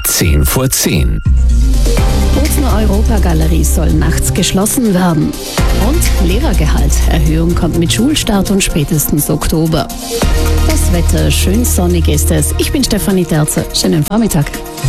10:10. Bozner Europa-Galerie soll nachts geschlossen werden. Und Lehrergehalt. Erhöhung kommt mit Schulstart und spätestens Oktober. Das Wetter, schön sonnig ist es. Ich bin Stefanie Terze. Schönen Vormittag.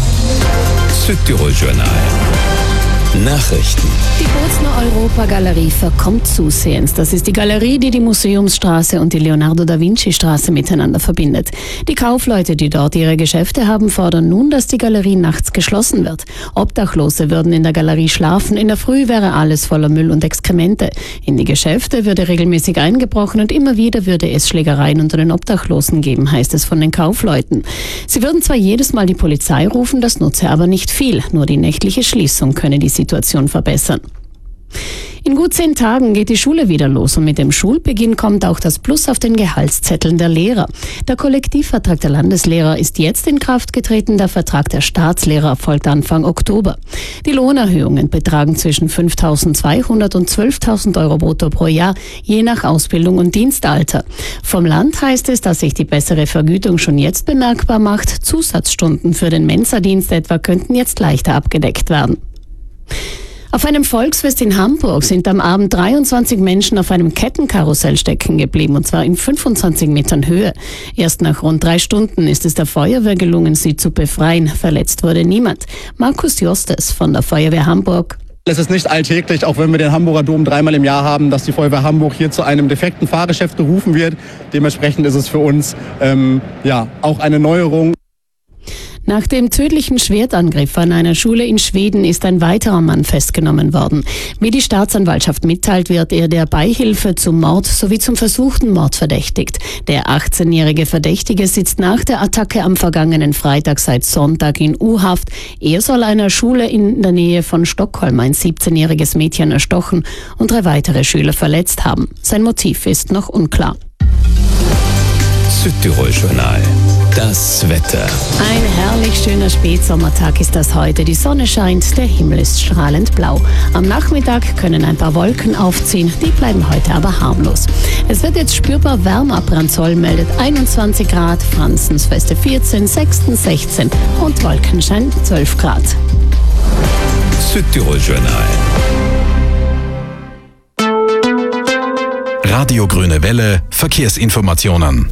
Südtirol Journal. Nachrichten. Die Bozner Europa-Galerie verkommt zusehends. Das ist die Galerie, die die Museumsstraße und die Leonardo-da-Vinci-Straße miteinander verbindet. Die Kaufleute, die dort ihre Geschäfte haben, fordern nun, dass die Galerie nachts geschlossen wird. Obdachlose würden in der Galerie schlafen. In der Früh wäre alles voller Müll und Exkremente. In die Geschäfte würde regelmäßig eingebrochen und immer wieder würde es Schlägereien unter den Obdachlosen geben, heißt es von den Kaufleuten. Sie würden zwar jedes Mal die Polizei rufen, das nutze aber nicht viel. Nur die nächtliche Schließung könne die Situation verbessern. In gut 10 Tagen geht die Schule wieder los und mit dem Schulbeginn kommt auch das Plus auf den Gehaltszetteln der Lehrer. Der Kollektivvertrag der Landeslehrer ist jetzt in Kraft getreten, der Vertrag der Staatslehrer folgt Anfang Oktober. Die Lohnerhöhungen betragen zwischen 5.200 und 12.000 Euro brutto pro Jahr, je nach Ausbildung und Dienstalter. Vom Land heißt es, dass sich die bessere Vergütung schon jetzt bemerkbar macht. Zusatzstunden für den Mensadienst etwa könnten jetzt leichter abgedeckt werden. Auf einem Volksfest in Hamburg sind am Abend 23 Menschen auf einem Kettenkarussell stecken geblieben, und zwar in 25 Metern Höhe. Erst nach rund 3 Stunden ist es der Feuerwehr gelungen, sie zu befreien. Verletzt wurde niemand. Markus Jostes von der Feuerwehr Hamburg. Es ist nicht alltäglich, auch wenn wir den Hamburger Dom 3-mal im Jahr haben, dass die Feuerwehr Hamburg hier zu einem defekten Fahrgeschäft gerufen wird. Dementsprechend ist es für uns auch eine Neuerung. Nach dem tödlichen Schwertangriff an einer Schule in Schweden ist ein weiterer Mann festgenommen worden. Wie die Staatsanwaltschaft mitteilt, wird er der Beihilfe zum Mord sowie zum versuchten Mord verdächtigt. Der 18-jährige Verdächtige sitzt nach der Attacke am vergangenen Freitag seit Sonntag in U-Haft. Er soll einer Schule in der Nähe von Stockholm ein 17-jähriges Mädchen erstochen und 3 weitere Schüler verletzt haben. Sein Motiv ist noch unklar. Südtirol Journal. Das Wetter. Ein herrlich schöner Spätsommertag ist das heute. Die Sonne scheint, der Himmel ist strahlend blau. Am Nachmittag können ein paar Wolken aufziehen, die bleiben heute aber harmlos. Es wird jetzt spürbar wärmer. Brandsol meldet 21 Grad, Franzensfeste 14, Sexten 16 und Wolkenschein 12 Grad. Südtirol Journal. Radio Grüne Welle, Verkehrsinformationen.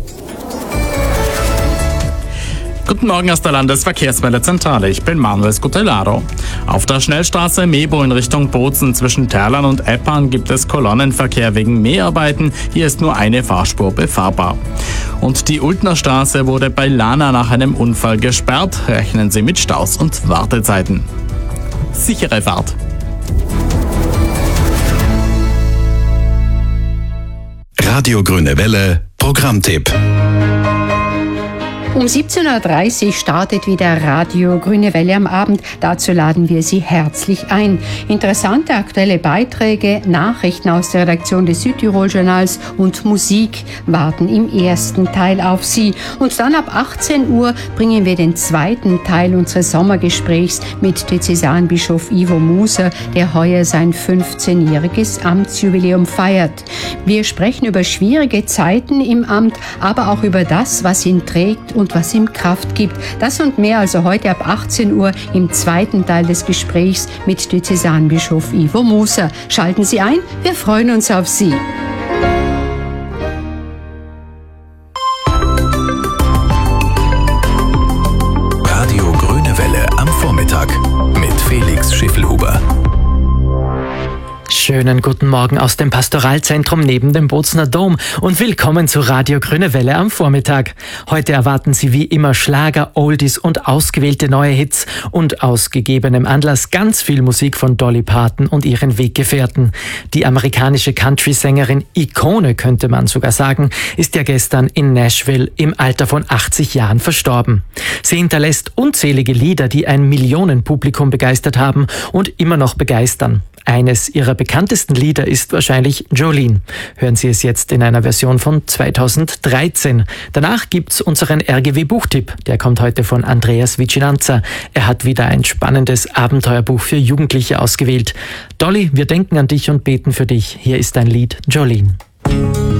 Guten Morgen aus der Landesverkehrsmeldezentrale. Ich bin Manuel Scutellaro. Auf der Schnellstraße Mebo in Richtung Bozen zwischen Terlan und Eppan gibt es Kolonnenverkehr wegen Mäharbeiten. Hier ist nur eine Fahrspur befahrbar. Und die Ultner Straße wurde bei Lana nach einem Unfall gesperrt. Rechnen Sie mit Staus und Wartezeiten. Sichere Fahrt. Radio Grüne Welle, Programmtipp. Um 17.30 Uhr startet wieder Radio Grüne Welle am Abend. Dazu laden wir Sie herzlich ein. Interessante aktuelle Beiträge, Nachrichten aus der Redaktion des Südtirol-Journals und Musik warten im ersten Teil auf Sie. Und dann ab 18 Uhr bringen wir den zweiten Teil unseres Sommergesprächs mit Diözesanbischof Ivo Muser, der heuer sein 15-jähriges Amtsjubiläum feiert. Wir sprechen über schwierige Zeiten im Amt, aber auch über das, was ihn trägt und was ihm Kraft gibt. Das und mehr also heute ab 18 Uhr im zweiten Teil des Gesprächs mit Diözesanbischof Ivo Muser. Schalten Sie ein, wir freuen uns auf Sie. Radio Grüne Welle am Vormittag mit Felix Schiffelhuber. Schönen guten Morgen aus dem Pastoralzentrum neben dem Bozner Dom und willkommen zu Radio Grüne Welle am Vormittag. Heute erwarten Sie wie immer Schlager, Oldies und ausgewählte neue Hits und aus gegebenem Anlass ganz viel Musik von Dolly Parton und ihren Weggefährten. Die amerikanische Country-Sängerin, Ikone könnte man sogar sagen, ist ja gestern in Nashville im Alter von 80 Jahren verstorben. Sie hinterlässt unzählige Lieder, die ein Millionenpublikum begeistert haben und immer noch begeistern. Eines ihrer bekanntesten Lieder ist wahrscheinlich Jolene. Hören Sie es jetzt in einer Version von 2013. Danach gibt's unseren RGW-Buchtipp. Der kommt heute von Andreas Vicinanza. Er hat wieder ein spannendes Abenteuerbuch für Jugendliche ausgewählt. Dolly, wir denken an dich und beten für dich. Hier ist dein Lied Jolene.